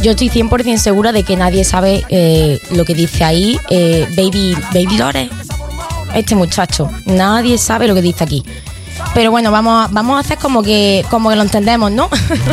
yo estoy 100% segura de que nadie sabe lo que dice ahí Baby Lore, este muchacho. Nadie sabe lo que dice aquí. Pero bueno, vamos a hacer como que lo entendemos, ¿no?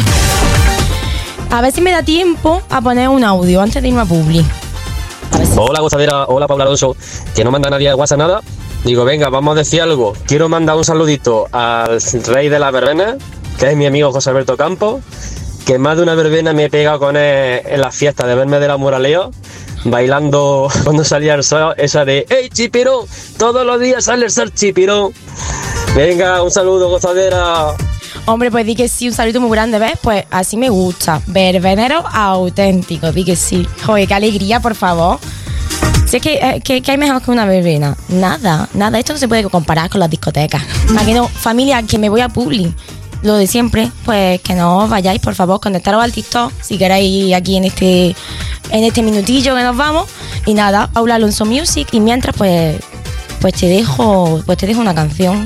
A ver si me da tiempo a poner un audio antes de irme a Publi. Hola gozadera, hola Paula Alonso, que no manda nadie de WhatsApp nada. Digo, venga, vamos a decir algo. Quiero mandar un saludito al rey de las verbenas, que es mi amigo José Alberto Campos, que más de una verbena me he pegado con él en las fiestas de verme de la Moraleo, bailando cuando salía el sol, esa de ¡Ey, chipirón! Todos los días sale el sol, chipirón. Venga, un saludo, gozadera. Hombre, pues di que sí, un saludo muy grande, ¿ves? Pues así me gusta, verbenero auténtico, di que sí. Joder, qué alegría, por favor. Si es que hay mejor que una verbena. Nada, esto no se puede comparar con las discotecas. ¿A que no? Familia, que me voy a Publi. Lo de siempre, pues que no os vayáis, por favor, conectaros al TikTok si queréis aquí en este minutillo que nos vamos. Y nada, Paula Alonso Music. Y mientras, pues te dejo una canción.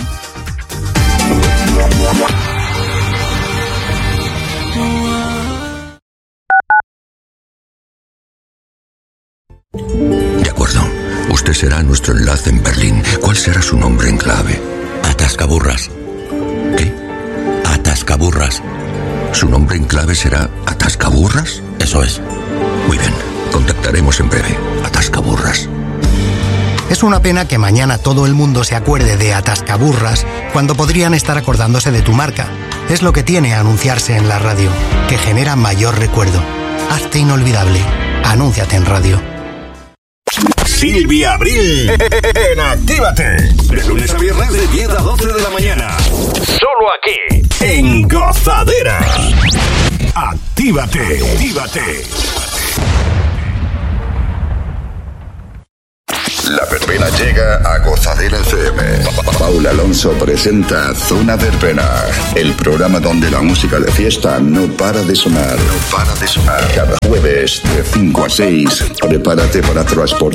De acuerdo. Usted será nuestro enlace en Berlín. ¿Cuál será su nombre en clave? Atascaburras. ¿Qué? Atascaburras. ¿Su nombre en clave será Atascaburras? Eso es. Muy bien. Contactaremos en breve. Atascaburras. Es una pena que mañana todo el mundo se acuerde de Atascaburras cuando podrían estar acordándose de tu marca. Es lo que tiene anunciarse en la radio, que genera mayor recuerdo. Hazte inolvidable. Anúnciate en radio. Silvia Abril en Actívate. De lunes a viernes de 10 a 12 de la mañana. Solo aquí, en Gozadera. Actívate. La verbena llega a Gozadera FM. Paula Alonso presenta Zona Verbena, el programa donde la música de fiesta no para de sonar. Cada jueves de 5 a 6, prepárate para transportar